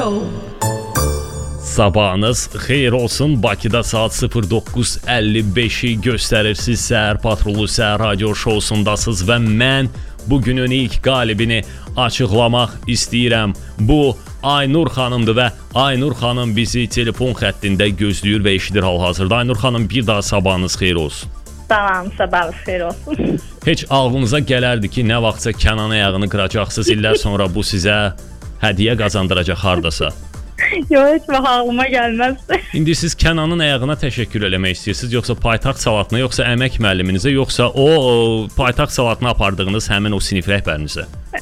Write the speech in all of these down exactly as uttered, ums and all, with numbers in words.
Show. Sabahınız xeyir olsun. Bakıda saat sıfır doqquz əlli beşi göstərir. Siz Səhər Patrulu Səhər Radio Showsundasınız və mən bugünün ilk qalibini açıqlamaq istəyirəm. Bu Aynur xanımdır və Aynur xanım bizi telefon xəttində gözləyir və eşidir hal-hazırda. Aynur xanım, bir daha sabahınız xeyir olsun. Salam, sabahınız xeyir olsun. Heç ağlınıza gələrdi ki, nə vaxtsa Kənan ayağını qıracaqsınız, illər sonra bu sizə hədiyyə qazandıracaq hardasa? Yox, heç vaxt ağlıma gəlməzdi. İndi siz Kənanın ayağına təşəkkür eləmək istəyirsiniz, yoxsa paytaxt salatına, yoxsa əmək müəlliminizə, yoxsa o, o paytaxt salatına apardığınız həmin o sinif rəhbərinizə?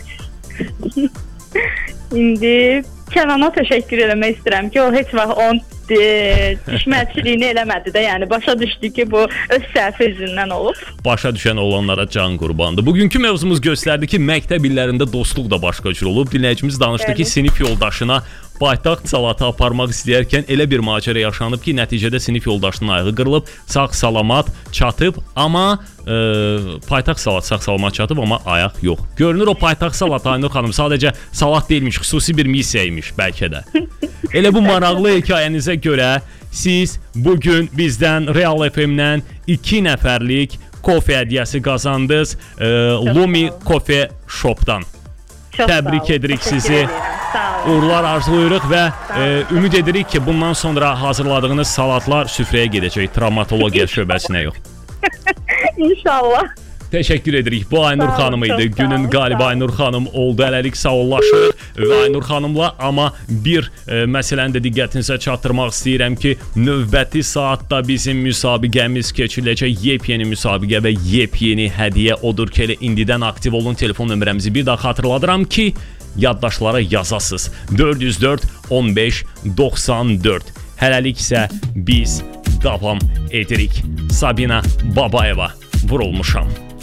İndi Kənana təşəkkür eləmək istəyirəm ki, o heç vaxt onun düşmənçiliyini eləmədi də, yəni başa düşdü ki, bu öz səhvi üzündən olub. Başa düşən olanlara can qurbandır. Bugünkü mövzumuz göstərdi ki, məktəb illərində dostluq da başqa cür olub. Dinləyicimiz danışdı evet. ki, sinif yoldaşına paytaxt salatı aparmaq istəyərkən elə bir macəra yaşanıb ki, nəticədə sinif yoldaşının ayağı qırılıb, sağ-salamat çatıb, amma e, paytaxt salat sağ-salamat çatıb, amma ayaq yox. Görünür o paytaxt salat Aynur xanım sadəcə salat deyilmiş, xüsusi bir missiyaymış bəlkə də. Elə bu maraqlı hekayənizə görə siz bugün bizdən Real F M-dən iki nəfərlik kofe hədiyyəsi qazandınız e, Lumi Coffee Shop'dan. Çox Təbrik edirik sizi. Uğurlar arzulayırıq və e, ümid edirik ki, bundan sonra hazırladığınız salatlar süfrəyə gedəcək, travmatologiya şöbəsinə yox. İnşallah. Təşəkkür edirik. Bu Aynur xanım idi. Günün qalibi Aynur xanım oldu. Hələlik sağollaşırıq və Aynur xanımla, amma bir e, məsələni də diqqətinizə çatdırmaq istəyirəm ki, növbəti saatda bizim müsabiqəmiz keçiriləcək. Yepyeni müsabiqə və yepyeni hədiyyə odur ki, elə indidən aktiv olun. Telefon nömrəmizi bir daha xatırladıram ki, yaddaşlara yazasınız. dörd yüz dörd on beş doxsan dörd. Hələlik isə biz davam edirik. Sabina Babayeva, vurulmuşam.